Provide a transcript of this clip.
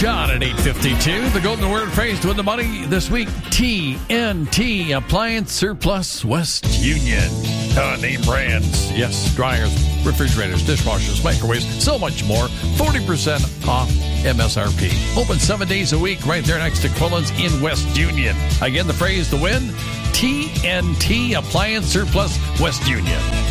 John at 8:52. The golden word phrase to win the money this week: TNT Appliance Surplus West Union. Name brands. Yes, dryers, refrigerators, dishwashers, microwaves, so much more. 40% off MSRP. Open 7 days a week right there next to Quillen's in West Union. Again, the phrase to win: TNT Appliance Surplus West Union.